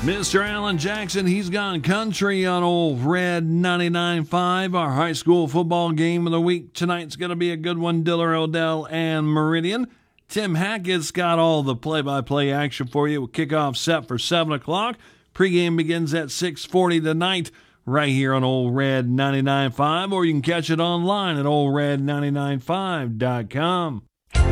Mr. Alan Jackson, he's gone country on old Red 99.5. Our high school football game of the week tonight's going to be a good one. Diller, Odell, and Meridian. Tim Hackett's got all the play-by-play action for you. Kickoff set for 7 o'clock. Pregame begins at 6:40 tonight right here on old Red 99.5, or you can catch it online at oldred995.com.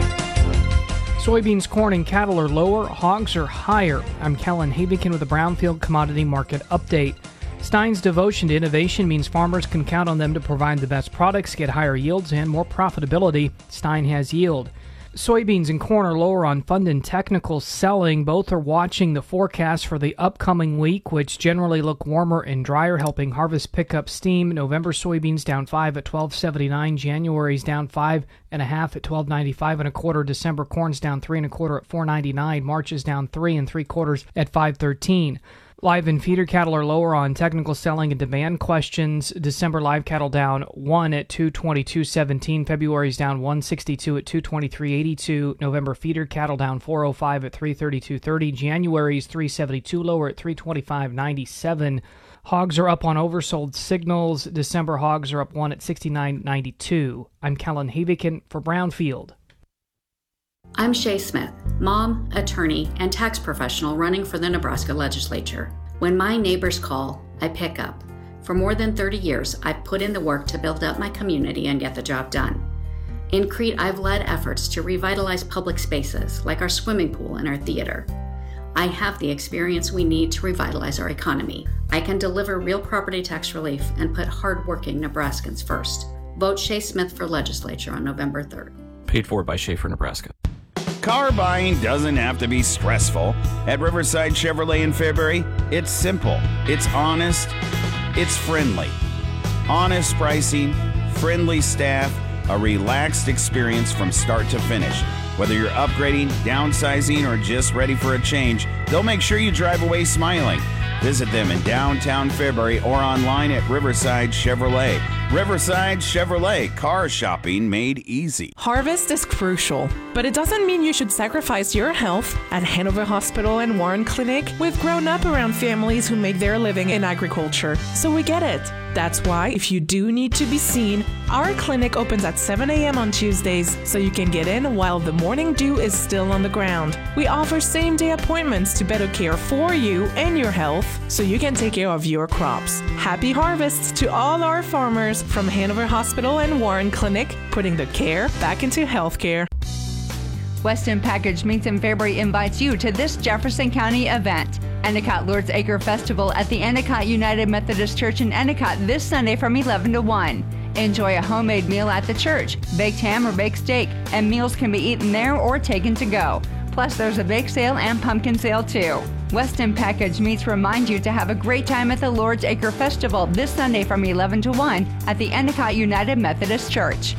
Soybeans, corn, and cattle are lower. Hogs are higher. I'm Kellen Havikin with the Brownfield Commodity Market Update. Stein's devotion to innovation means farmers can count on them to provide the best products, get higher yields, and more profitability. Stein has yield. Soybeans and corn are lower on fund and technical selling. Both are watching the forecast for the upcoming week, which generally look warmer and drier, helping harvest pick up steam. November soybeans down 5 at $12.79. January's down 5.5 at $12.95 and a quarter. December corn's down 3 1/4 at $4.99. March is down 3 3/4 at $5.13. Live and feeder cattle are lower on technical selling and demand questions. December live cattle down 1 at $222.17. February's down 162 at $223.82. November feeder cattle down 405 at $332.30. January's 372 lower at $325.97. Hogs are up on oversold signals. December hogs are up 1 at $69.92. I'm Kellen Havikin for Brownfield. I'm Shay Smith, mom, attorney, and tax professional running for the Nebraska legislature. When my neighbors call, I pick up. For more than 30 years, I've put in the work to build up my community and get the job done. In Crete, I've led efforts to revitalize public spaces like our swimming pool and our theater. I have the experience we need to revitalize our economy. I can deliver real property tax relief and put hardworking Nebraskans first. Vote Shay Smith for legislature on November 3rd. Paid for by Schaefer, Nebraska. Car buying doesn't have to be stressful. At Riverside Chevrolet in Fairbury, it's simple, it's honest, it's friendly. Honest pricing, friendly staff, a relaxed experience from start to finish. Whether you're upgrading, downsizing, or just ready for a change, they'll make sure you drive away smiling. Visit them in downtown Fairbury or online at Riverside Chevrolet. Riverside Chevrolet, car shopping made easy. Harvest is crucial, but it doesn't mean you should sacrifice your health. At Hanover Hospital and Warren Clinic, we've grown up around families who make their living in agriculture, so we get it. That's why, if you do need to be seen, our clinic opens at 7 a.m. on Tuesdays, so you can get in while the morning dew is still on the ground. We offer same-day appointments to better care for you and your health, so you can take care of your crops. Happy harvests to all our farmers from Hanover Hospital and Warren Clinic, putting the care back into healthcare. Weston Package Meats in Fairbury invites you to this Jefferson County event. Endicott Lord's Acre Festival at the Endicott United Methodist Church in Endicott this Sunday from 11 to 1. Enjoy a homemade meal at the church, baked ham or baked steak, and meals can be eaten there or taken to go. Plus, there's a bake sale and pumpkin sale too. Weston Package Meats remind you to have a great time at the Lord's Acre Festival this Sunday from 11 to 1 at the Endicott United Methodist Church.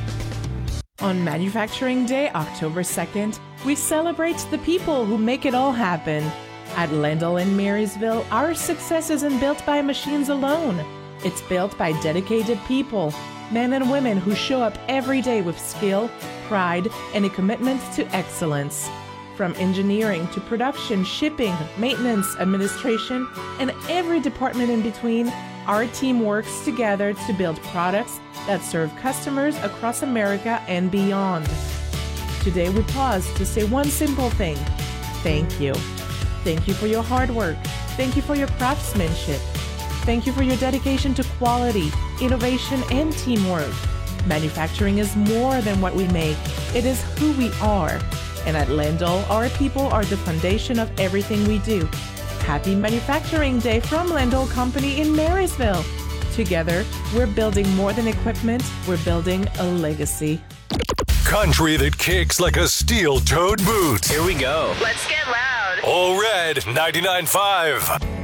On Manufacturing Day, October 2nd, we celebrate the people who make it all happen. At Lendl in Marysville, our success isn't built by machines alone. It's built by dedicated people, men and women who show up every day with skill, pride, and a commitment to excellence. From engineering to production, shipping, maintenance, administration, and every department in between, our team works together to build products that serve customers across America and beyond. Today we pause to say one simple thing: thank you. Thank you for your hard work. Thank you for your craftsmanship. Thank you for your dedication to quality, innovation, and teamwork. Manufacturing is more than what we make. It is who we are. And at Lendl, our people are the foundation of everything we do. Happy Manufacturing Day from Lendl Company in Marysville. Together, we're building more than equipment, we're building a legacy. Country that kicks like a steel-toed boot. Here we go. Let's get loud. All Red 99.5.